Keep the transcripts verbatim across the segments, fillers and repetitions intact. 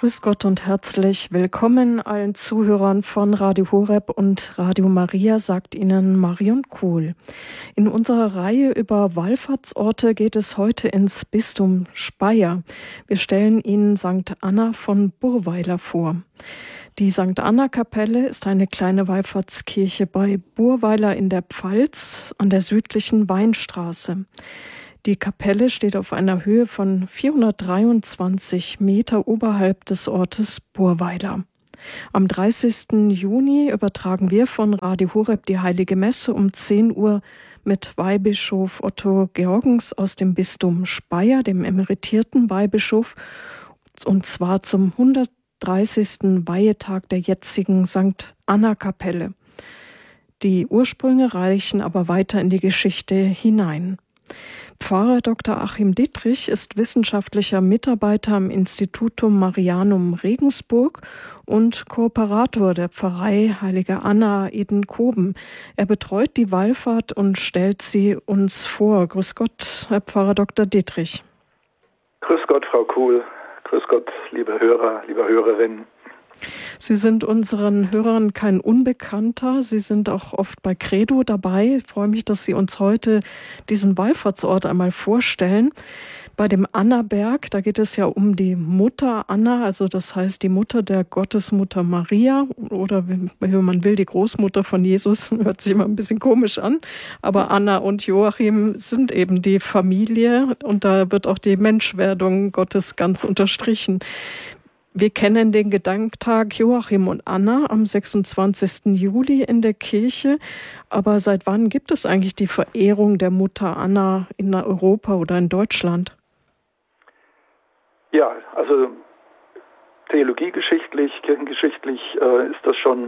Grüß Gott und herzlich willkommen allen Zuhörern von Radio Horeb und Radio Maria, sagt Ihnen Marion Kuhl. In unserer Reihe über Wallfahrtsorte geht es heute ins Bistum Speyer. Wir stellen Ihnen Sankt Anna von Burweiler vor. Die Sankt Anna-Kapelle ist eine kleine Wallfahrtskirche bei Burweiler in der Pfalz an der südlichen Weinstraße. Die Kapelle steht auf einer Höhe von vierhundertdreiundzwanzig Meter oberhalb des Ortes Burweiler. Am dreißigsten Juni übertragen wir von Radio Horeb die Heilige Messe um zehn Uhr mit Weihbischof Otto Georgens aus dem Bistum Speyer, dem emeritierten Weihbischof, und zwar zum hundertdreißigsten Weihetag der jetzigen Sankt Anna-Kapelle. Die Ursprünge reichen aber weiter in die Geschichte hinein. Pfarrer Doktor Achim Dittrich ist wissenschaftlicher Mitarbeiter am Institutum Marianum Regensburg und Kooperator der Pfarrei Heilige Anna Edenkoben. Er betreut die Wallfahrt und stellt sie uns vor. Grüß Gott, Herr Pfarrer Doktor Dittrich. Grüß Gott, Frau Kuhl. Grüß Gott, liebe Hörer, liebe Hörerinnen. Sie sind unseren Hörern kein Unbekannter. Sie sind auch oft bei Credo dabei. Ich freue mich, dass Sie uns heute diesen Wallfahrtsort einmal vorstellen. Bei dem Annaberg, da geht es ja um die Mutter Anna, also das heißt die Mutter der Gottesmutter Maria oder, wenn man will, die Großmutter von Jesus. Hört sich immer ein bisschen komisch an. Aber Anna und Joachim sind eben die Familie und da wird auch die Menschwerdung Gottes ganz unterstrichen. Wir kennen den Gedenktag Joachim und Anna am sechsundzwanzigsten Juli in der Kirche. Aber seit wann gibt es eigentlich die Verehrung der Mutter Anna in Europa oder in Deutschland? Ja, also theologiegeschichtlich, kirchengeschichtlich äh, ist das schon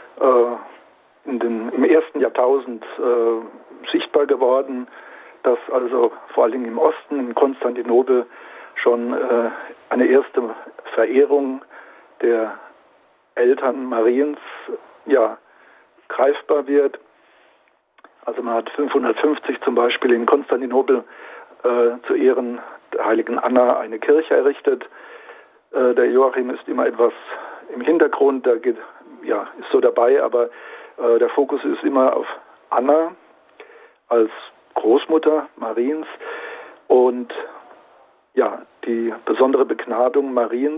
äh, in den, im ersten Jahrtausend äh, sichtbar geworden, dass also vor allen Dingen im Osten, in Konstantinopel, schon äh, eine erste Verehrung der Eltern Mariens ja, greifbar wird. Also man hat fünfhundertfünfzig zum Beispiel in Konstantinopel äh, zu Ehren der heiligen Anna eine Kirche errichtet. Äh, der Joachim ist immer etwas im Hintergrund, der geht, ja, ist so dabei, aber äh, der Fokus ist immer auf Anna als Großmutter Mariens und ja, die besondere Begnadung Mariens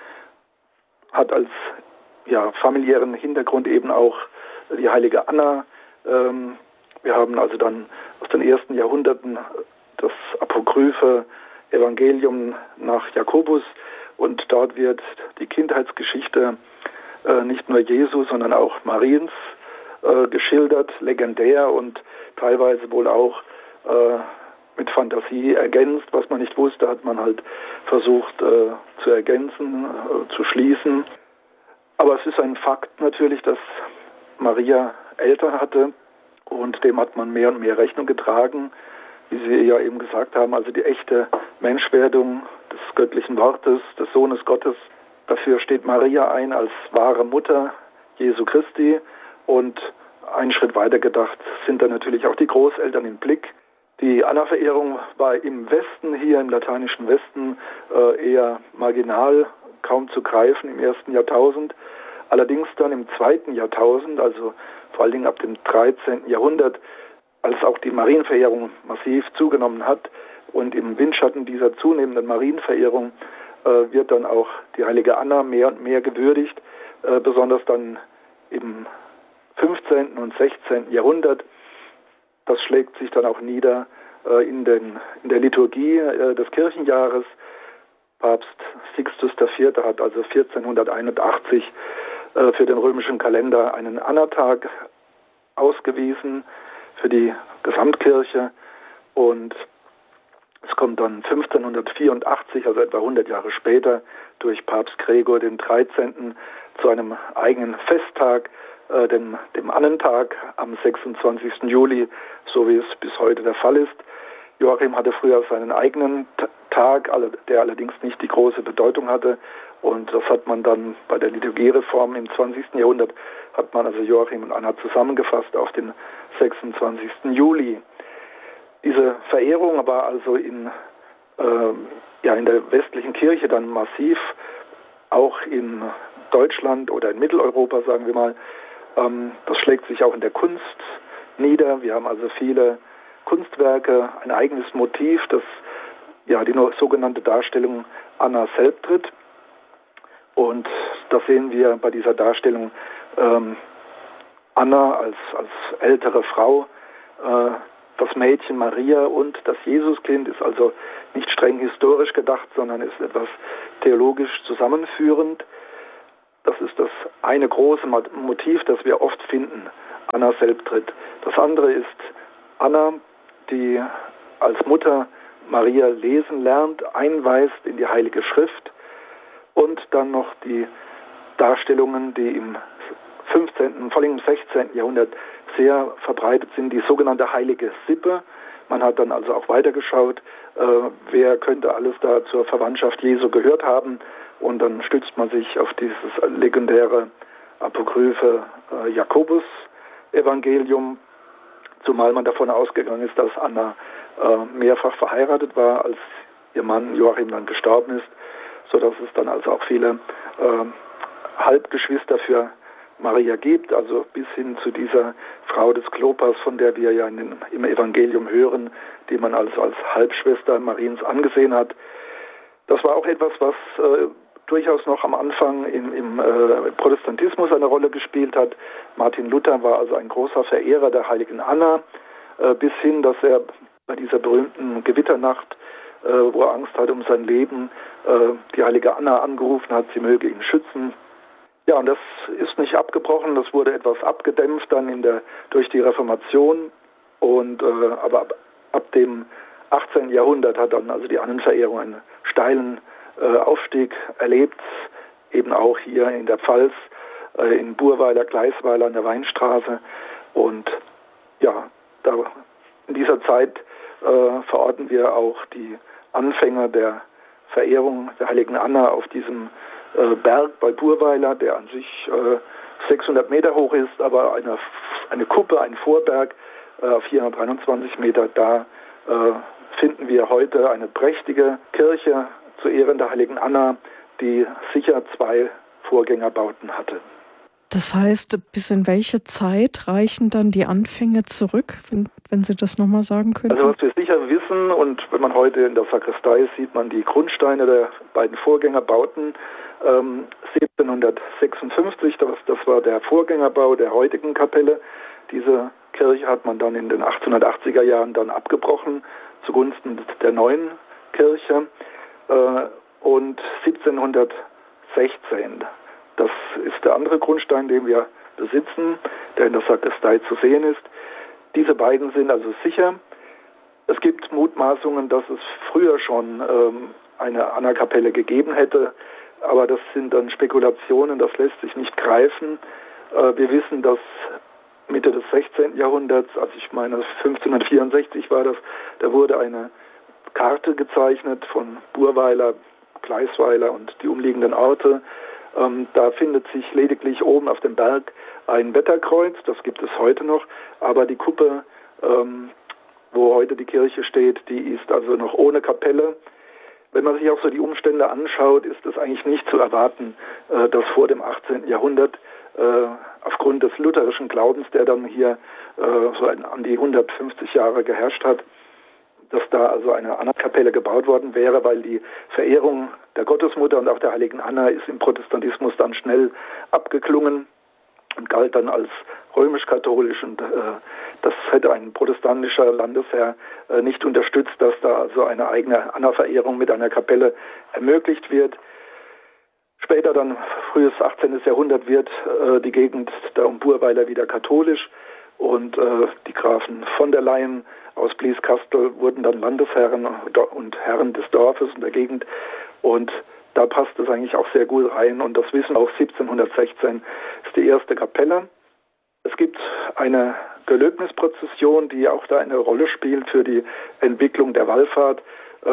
hat als ja, familiären Hintergrund eben auch die heilige Anna. Ähm, wir haben also dann aus den ersten Jahrhunderten das apokryphe Evangelium nach Jakobus und dort wird die Kindheitsgeschichte äh, nicht nur Jesu, sondern auch Mariens äh, geschildert, legendär und teilweise wohl auch äh, mit Fantasie ergänzt. Was man nicht wusste, hat man halt versucht äh, zu ergänzen, äh, zu schließen. Aber es ist ein Fakt natürlich, dass Maria Eltern hatte und dem hat man mehr und mehr Rechnung getragen, wie Sie ja eben gesagt haben, also die echte Menschwerdung des göttlichen Wortes, des Sohnes Gottes. Dafür steht Maria ein als wahre Mutter Jesu Christi und einen Schritt weiter gedacht sind dann natürlich auch die Großeltern im Blick. Die Anna-Verehrung war im Westen, hier im lateinischen Westen, äh, eher marginal, kaum zu greifen im ersten Jahrtausend. Allerdings dann im zweiten Jahrtausend, also vor allen Dingen ab dem dreizehnten Jahrhundert, als auch die Marienverehrung massiv zugenommen hat und im Windschatten dieser zunehmenden Marienverehrung äh, wird dann auch die heilige Anna mehr und mehr gewürdigt, äh, besonders dann im fünfzehnten und sechzehnten Jahrhundert. Das schlägt sich dann auch nieder äh, in, den, in der Liturgie äh, des Kirchenjahres. Papst Sixtus der Vierte hat also vierzehnhunderteinundachtzig äh, für den römischen Kalender einen Annatag ausgewiesen für die Gesamtkirche und es kommt dann fünfzehnhundertvierundachtzig, also etwa hundert Jahre später, durch Papst Gregor den dreizehnten zu einem eigenen Festtag, äh, dem, dem Annentag am sechsundzwanzigsten Juli, so wie es bis heute der Fall ist. Joachim hatte früher seinen eigenen T- Tag, der allerdings nicht die große Bedeutung hatte. Und das hat man dann bei der Liturgiereform im zwanzigsten Jahrhundert, hat man also Joachim und Anna zusammengefasst auf den sechsundzwanzigsten Juli. Diese Verehrung war also in, äh, ja, in der westlichen Kirche dann massiv auch in Deutschland oder in Mitteleuropa, sagen wir mal. Ähm, das schlägt sich auch in der Kunst nieder. Wir haben also viele Kunstwerke, ein eigenes Motiv, das ja die sogenannte Darstellung Anna Selbtritt. Und da sehen wir bei dieser Darstellung ähm, Anna als, als ältere Frau, äh, das Mädchen Maria und das Jesuskind ist also nicht streng historisch gedacht, sondern ist etwas theologisch zusammenführend. Das ist das eine große Motiv, das wir oft finden, Anna Selbtritt. Das andere ist Anna, die als Mutter Maria lesen lernt, einweist in die Heilige Schrift, und dann noch die Darstellungen, die im fünfzehnten, vor allem im sechzehnten Jahrhundert sehr verbreitet sind, die sogenannte heilige Sippe. Man hat dann also auch weitergeschaut, äh, wer könnte alles da zur Verwandtschaft Jesu gehört haben, und dann stützt man sich auf dieses legendäre apokryphe äh, Jakobus-Evangelium, zumal man davon ausgegangen ist, dass Anna äh, mehrfach verheiratet war, als ihr Mann Joachim dann gestorben ist, sodass es dann also auch viele äh, Halbgeschwister für Maria gibt, also bis hin zu dieser Frau des Klopas, von der wir ja in den, im Evangelium hören, die man also als Halbschwester Mariens angesehen hat. Das war auch etwas, was äh, durchaus noch am Anfang im, im äh, Protestantismus eine Rolle gespielt hat. Martin Luther war also ein großer Verehrer der heiligen Anna, äh, bis hin, dass er bei dieser berühmten Gewitternacht, äh, wo er Angst hatte um sein Leben, äh, die heilige Anna angerufen hat, sie möge ihn schützen. Ja, und das ist nicht abgebrochen, das wurde etwas abgedämpft dann in der, durch die Reformation, und äh, aber ab, ab dem achtzehnten Jahrhundert hat dann also die Annenverehrung einen steilen äh, Aufstieg erlebt, eben auch hier in der Pfalz, äh, in Burweiler, Gleisweiler an der Weinstraße, und ja, da in dieser Zeit äh, verorten wir auch die Anfänge der Verehrung der heiligen Anna auf diesem Berg bei Burweiler, der an sich äh, sechshundert Meter hoch ist, aber eine, eine Kuppe, ein Vorberg auf äh, vierhundertdreiundzwanzig Meter, da äh, finden wir heute eine prächtige Kirche zu Ehren der heiligen Anna, die sicher zwei Vorgängerbauten hatte. Das heißt, bis in welche Zeit reichen dann die Anfänge zurück, wenn, wenn Sie das nochmal sagen könnten? Also was wir sicher wissen, und wenn man heute in der Sakristei ist, sieht man die Grundsteine der beiden Vorgängerbauten. Ähm, siebzehnhundertsechsundfünfzig, das, das war der Vorgängerbau der heutigen Kapelle. Diese Kirche hat man dann in den achtzehnhundertachtziger Jahren dann abgebrochen zugunsten der neuen Kirche. Äh, und siebzehnhundertsechzehn, das ist der andere Grundstein, den wir besitzen, der in der Sakristei zu sehen ist. Diese beiden sind also sicher. Es gibt Mutmaßungen, dass es früher schon ähm, eine Anna-Kapelle gegeben hätte, aber das sind dann Spekulationen, das lässt sich nicht greifen. Äh, wir wissen, dass Mitte des sechzehnten Jahrhunderts, also ich meine fünfzehnhundertvierundsechzig war das, da wurde eine Karte gezeichnet von Burweiler, Gleisweiler und die umliegenden Orte. Ähm, da findet sich lediglich oben auf dem Berg ein Wetterkreuz, das gibt es heute noch, aber die Kuppe, ähm, wo heute die Kirche steht, die ist also noch ohne Kapelle. Wenn man sich auch so die Umstände anschaut, ist es eigentlich nicht zu erwarten, äh, dass vor dem achtzehnten Jahrhundert äh, aufgrund des lutherischen Glaubens, der dann hier äh, so ein, an die hundertfünfzig Jahre geherrscht hat, dass da also eine Anna-Kapelle gebaut worden wäre, weil die Verehrung der Gottesmutter und auch der heiligen Anna ist im Protestantismus dann schnell abgeklungen und galt dann als römisch-katholisch, und äh, das hätte ein protestantischer Landesherr äh, nicht unterstützt, dass da also eine eigene Anna-Verehrung mit einer Kapelle ermöglicht wird. Später dann, frühes achtzehnten Jahrhundert, wird äh, die Gegend da um Burweiler wieder katholisch, und äh, die Grafen von der Leyen aus Blieskastel wurden dann Landesherren und Herren des Dorfes und der Gegend, und da passt es eigentlich auch sehr gut rein, und das wissen auch siebzehnhundertsechzehn ist die erste Kapelle. Es gibt eine Gelöbnisprozession, die auch da eine Rolle spielt für die Entwicklung der Wallfahrt. Äh,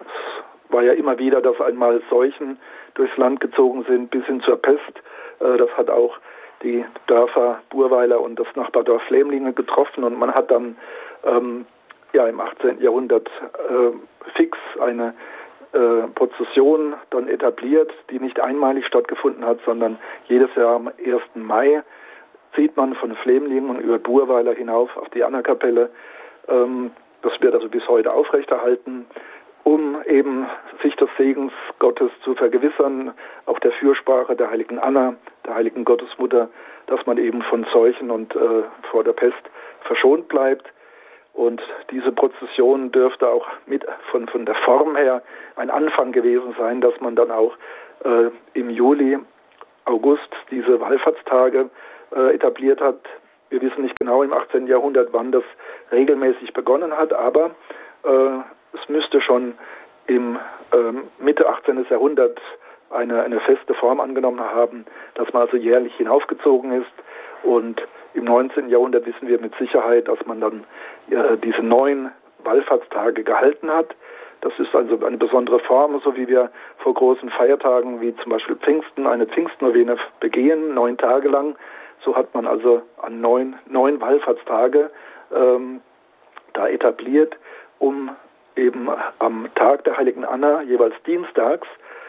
es war ja immer wieder, dass einmal Seuchen durchs Land gezogen sind, bis hin zur Pest. Äh, das hat auch die Dörfer Burweiler und das Nachbardorf Flämlinge getroffen, und man hat dann ähm, ja im achtzehnten Jahrhundert äh, fix eine äh, Prozession dann etabliert, die nicht einmalig stattgefunden hat, sondern jedes Jahr am ersten Mai zieht man von Flemlingen über Burweiler hinauf auf die Annakapelle. Ähm, das wird also bis heute aufrechterhalten, um eben sich des Segens Gottes zu vergewissern, auch der Fürsprache der heiligen Anna, der heiligen Gottesmutter, dass man eben von Seuchen und äh, vor der Pest verschont bleibt. Und diese Prozession dürfte auch mit von, von der Form her ein Anfang gewesen sein, dass man dann auch äh, im Juli, August diese Wallfahrtstage äh, etabliert hat. Wir wissen nicht genau im achtzehnten Jahrhundert, wann das regelmäßig begonnen hat, aber äh, es müsste schon im äh, Mitte achtzehnten Jahrhundert eine, eine feste Form angenommen haben, dass man also jährlich hinaufgezogen ist. Und im neunzehnten Jahrhundert wissen wir mit Sicherheit, dass man dann äh, diese neun Wallfahrtstage gehalten hat. Das ist also eine besondere Form, so wie wir vor großen Feiertagen wie zum Beispiel Pfingsten eine Pfingstnovene begehen, neun Tage lang. So hat man also an neun, neun Wallfahrtstage ähm, da etabliert, um eben am Tag der heiligen Anna, jeweils dienstags,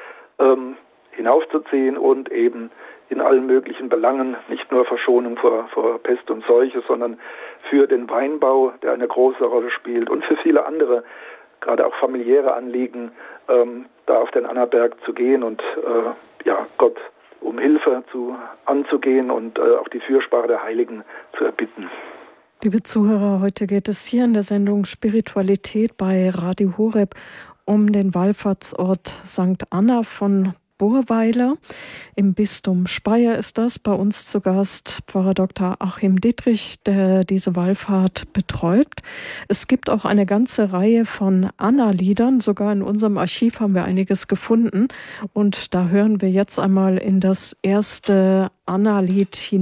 ähm, hinaufzuziehen und eben in allen möglichen Belangen, nicht nur Verschonung vor, vor Pest und Seuche, sondern für den Weinbau, der eine große Rolle spielt, und für viele andere, gerade auch familiäre Anliegen, ähm, da auf den Annaberg zu gehen und äh, ja, Gott um Hilfe zu, anzugehen und äh, auch die Fürsprache der Heiligen zu erbitten. Liebe Zuhörer, heute geht es hier in der Sendung Spiritualität bei Radio Horeb um den Wallfahrtsort Sankt Anna von Burweiler. Im Bistum Speyer ist das. Bei uns zu Gast Pfarrer Doktor Achim Dittrich, der diese Wallfahrt betreut. Es gibt auch eine ganze Reihe von Anna-Liedern. Sogar in unserem Archiv haben wir einiges gefunden. Und da hören wir jetzt einmal in das erste Anna-Lied hinein.